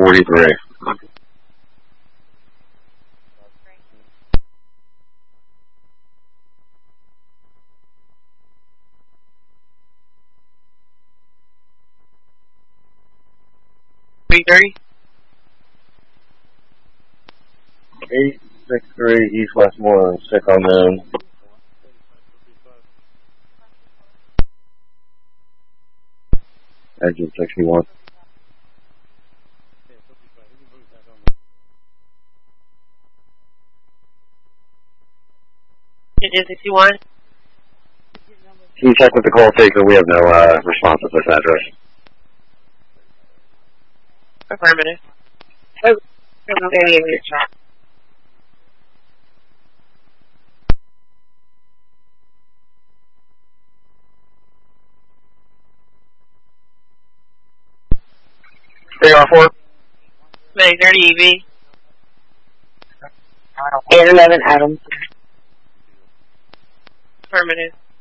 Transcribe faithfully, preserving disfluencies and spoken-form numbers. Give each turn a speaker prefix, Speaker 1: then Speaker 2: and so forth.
Speaker 1: forty-three.
Speaker 2: three thirty?
Speaker 1: eight six three East Westmoreland, sick unknown. Engine sixty-one.
Speaker 2: Engine sixty-one?
Speaker 1: Can you check with the call taker? We have no uh, response at this address.
Speaker 2: Affirmative. Oh, okay, shot.
Speaker 1: three R four.
Speaker 2: May thirty E V.
Speaker 3: eight eleven Adams.
Speaker 2: Affirmative.